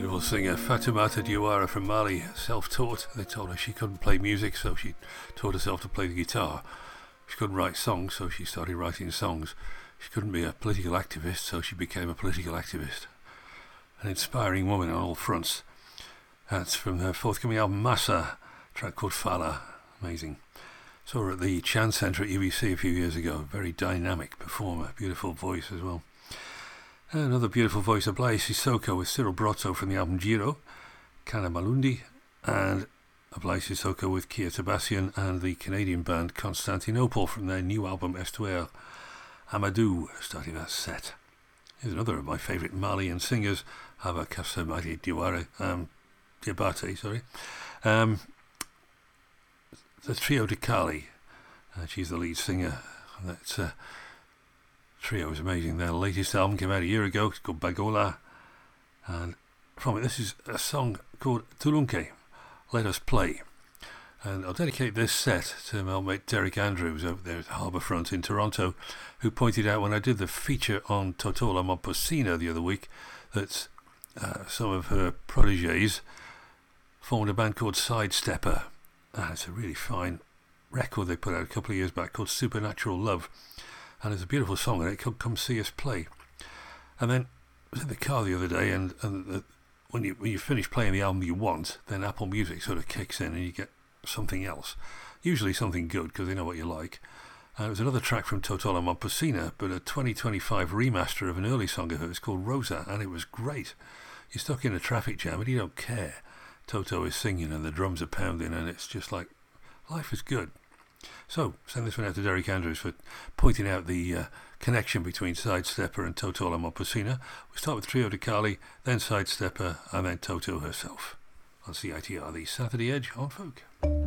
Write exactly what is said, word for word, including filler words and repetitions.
Beautiful singer Fatoumata Diawara from Mali, self-taught. They told her she couldn't play music, so she taught herself to play the guitar. She couldn't write songs, so she started writing songs. She couldn't be a political activist, so she became a political activist. An inspiring woman on all fronts. That's from her forthcoming album Massa, a track called Fala. Amazing. Saw her at the Chan Centre at U B C a few years ago. Very dynamic performer, beautiful voice as well. Another beautiful voice, Ablaye Sissoko with Cyril Brotto from the album Giro, Kana Malundi, and Ablaye Sissoko with Kia Tabassian and the Canadian band Constantinople from their new album Estuaire. Amadou starting that set. Here's another of my favourite Malian singers, Haba Kassamati Diawara, um, Diabate, sorry. Um, the Trio de Kali, uh, she's the lead singer. That's uh, Trio is amazing. Their latest album came out a year ago. It's called Bagola, and from it this is a song called Tulunke, Let Us Play. And I'll dedicate this set to my old mate Derek Andrews over there at Harbourfront in Toronto, who pointed out when I did the feature on Totola Momposina the other week that uh, some of her protégés formed a band called Sidestepper, and it's a really fine record they put out a couple of years back called Supernatural Love. And there's a beautiful song in it called Come See Us Play. And then I was in the car the other day, and, and the, when you when you finish playing the album you want, then Apple Music sort of kicks in and you get something else. Usually something good, because they know what you like. And it was another track from Totola Momposina, but a twenty twenty-five remaster of an early song of hers called Rosa, and it was great. You're stuck in a traffic jam and you don't care. Toto is singing and the drums are pounding, and it's just like, life is good. So, send this one out to Derek Andrews for pointing out the uh, connection between Sidestepper and Totola Momposina. We start with Trio de Kali, then Sidestepper, and then Toto herself. On C I T R, the Saturday Edge on Folk.